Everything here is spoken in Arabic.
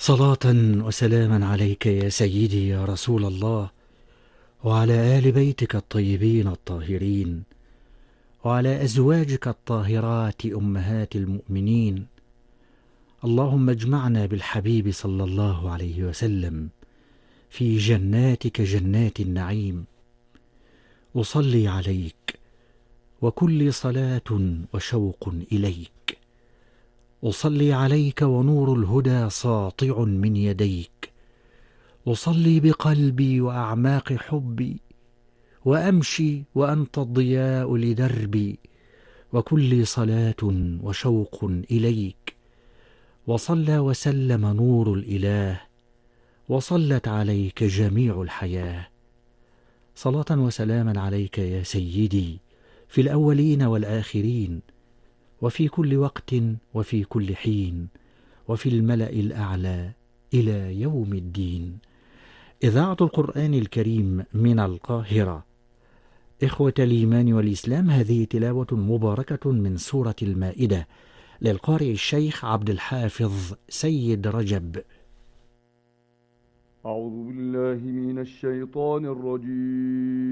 صلاة وسلاما عليك يا سيدي يا رسول الله، وعلى آل بيتك الطيبين الطاهرين، وعلى أزواجك الطاهرات أمهات المؤمنين. اللهم اجمعنا بالحبيب صلى الله عليه وسلم في جناتك جنات النعيم. أصلي عليك وكل صلاة وشوق إليك. أصلي عليك ونور الهدى ساطع من يديك. أصلي بقلبي وأعماق حبي، وأمشي وأنت الضياء لدربي، وكل صلاة وشوق إليك. وصلى وسلم نور الإله، وصلت عليك جميع الحياة. صلاة وسلاما عليك يا سيدي في الأولين والآخرين، وفي كل وقت وفي كل حين، وفي الملأ الأعلى إلى يوم الدين. إذاعة القرآن الكريم من القاهرة. إخوة الإيمان والإسلام، هذه تلاوة مباركة من سورة المائدة للقارئ الشيخ عبد الحافظ سيد رجب. أعوذ بالله من الشيطان الرجيم.